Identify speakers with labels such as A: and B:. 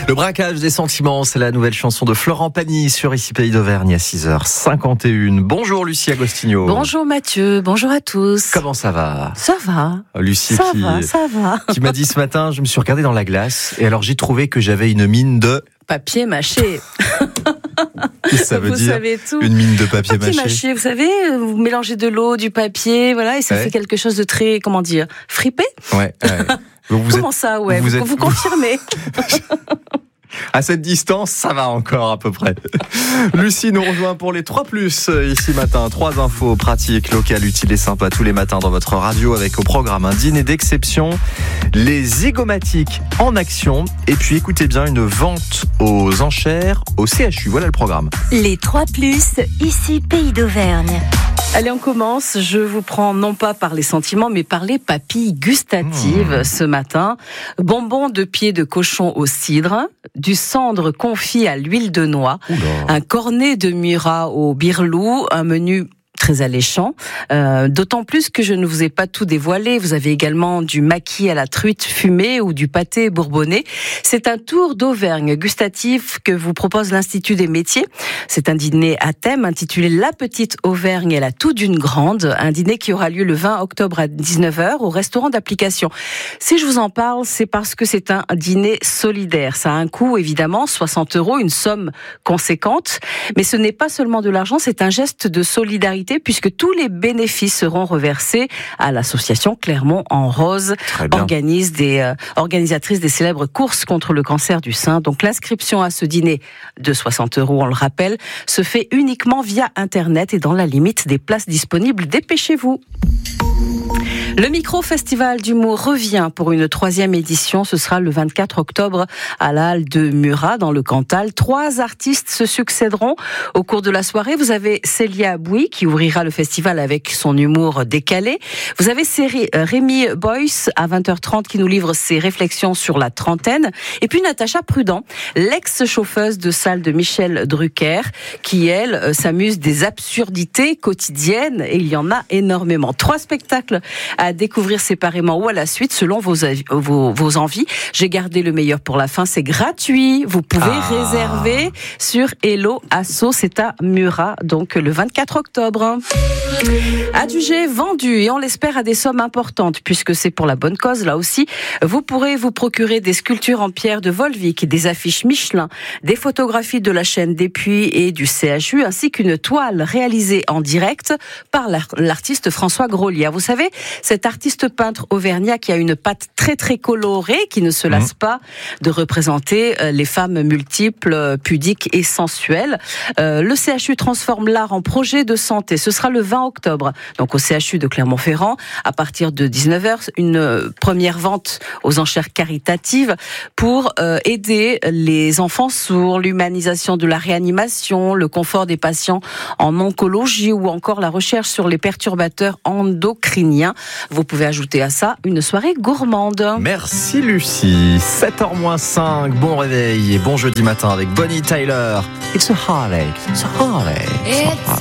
A: Le braquage des sentiments, c'est la nouvelle chanson de Florent Pagny sur Ici Pays d'Auvergne à 6h51. Bonjour Lucie Agostinho.
B: Bonjour Mathieu, bonjour à tous.
A: Comment ça va ?
B: Ça va.
A: Lucie
B: ça va.
A: qui m'a dit ce matin, je me suis regardé dans la glace et alors j'ai trouvé que j'avais une mine de...
B: Papier mâché.
A: Ça veut
B: vous
A: dire
B: savez tout.
A: Une mine de papier mâché.
B: Vous savez, vous mélangez de l'eau, du papier, voilà, et ça fait quelque chose de très, fripé.
A: Ouais.
B: Comment ça, ouais. Vous confirmez.
A: À cette distance, ça va encore à peu près. Lucie nous rejoint pour les 3+, ici matin. 3 infos pratiques, locales, utiles et sympas tous les matins dans votre radio avec au programme un dîner d'exception, les zygomatiques en action et puis écoutez bien une vente aux enchères au CHU. Voilà le programme.
C: Les 3+, ici Pays d'Auvergne.
B: Allez, on commence. Je vous prends non pas par les sentiments, mais par les papilles gustatives ce matin. Bonbons de pied de cochon au cidre, du cendre confit à l'huile de noix, un cornet de Murat au birlou, un menu très alléchant, d'autant plus que je ne vous ai pas tout dévoilé. Vous avez également du maquis à la truite fumée ou du pâté bourbonnais. C'est un tour d'Auvergne gustatif que vous propose l'Institut des métiers. C'est un dîner à thème intitulé La Petite Auvergne et la Tout d'une Grande, un dîner qui aura lieu le 20 octobre à 19h au restaurant d'application. Si je vous en parle, c'est parce que c'est un dîner solidaire. Ça a un coût, évidemment, 60 €, une somme conséquente, mais ce n'est pas seulement de l'argent, c'est un geste de solidarité puisque tous les bénéfices seront reversés à l'association Clermont en Rose, organisatrice des célèbres courses contre le cancer du sein. Donc l'inscription à ce dîner de 60 €, on le rappelle, se fait uniquement via Internet et dans la limite des places disponibles. Dépêchez-vous. Le Micro-Festival d'humour revient pour une 3e édition. Ce sera le 24 octobre à la Halle de Murat, dans le Cantal. 3 artistes se succéderont au cours de la soirée. Vous avez Célia Bouy qui ouvrira le festival avec son humour décalé. Vous avez Rémi Boyce à 20h30 qui nous livre ses réflexions sur la trentaine. Et puis Natacha Prudent, l'ex-chauffeuse de salle de Michel Drucker, qui, elle, s'amuse des absurdités quotidiennes. Et il y en a énormément. 3 spectacles à découvrir séparément ou à la suite selon vos envies. J'ai gardé le meilleur pour la fin, c'est gratuit. Vous pouvez réserver sur Hello Asso, c'est à Murat, donc le 24 octobre. Adjugé, vendu et on l'espère à des sommes importantes puisque c'est pour la bonne cause. Là aussi, vous pourrez vous procurer des sculptures en pierre de Volvic, des affiches Michelin, des photographies de la chaîne des Puits et du CHU ainsi qu'une toile réalisée en direct par l'artiste François Grolier. Vous savez, cet artiste peintre auvergnat qui a une patte très très colorée, qui ne se lasse pas de représenter les femmes multiples, pudiques et sensuelles. Le CHU transforme l'art en projet de santé. Ce sera le 20 octobre, donc au CHU de Clermont-Ferrand, à partir de 19h, une première vente aux enchères caritatives pour aider les enfants sourds, l'humanisation de la réanimation, le confort des patients en oncologie ou encore la recherche sur les perturbateurs endocriniens. Vous pouvez ajouter à ça une soirée gourmande.
A: Merci Lucie. 7h-5, bon réveil et bon jeudi matin avec Bonnie Tyler. It's a heartache. It's a heartache.